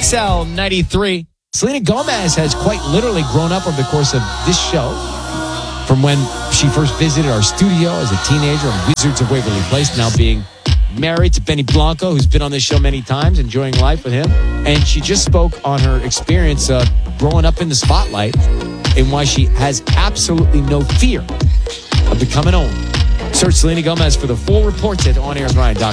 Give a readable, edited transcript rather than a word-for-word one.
XL 93. Selena Gomez has quite literally grown up over the course of this show. From when she first visited our studio as a teenager on Wizards of Waverly Place, now being married to Benny Blanco, who's been on this show many times, enjoying life with him. And she just spoke on her experience of growing up in the spotlight and why she has absolutely no fear of becoming old. Search Selena Gomez for the full reports at onairsryan.com.